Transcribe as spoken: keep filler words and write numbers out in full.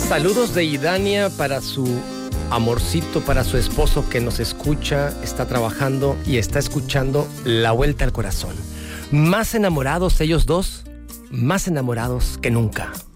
Saludos de Idania para su amorcito, para su esposo que nos escucha, está trabajando y está escuchando La Vuelta al Corazón. Más enamorados ellos dos, más enamorados que nunca.